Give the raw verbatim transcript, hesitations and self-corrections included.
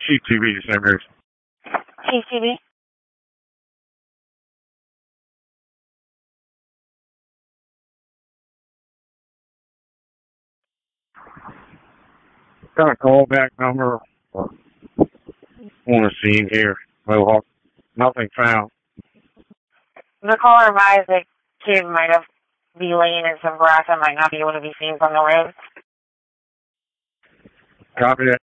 Chief T V, Saint Mary's. Chief T V? Got a callback number on the scene here, Mohawk. Nothing found. The caller advised that kid might have be laying in some grass and might not be able to be seen from the road. Copy that.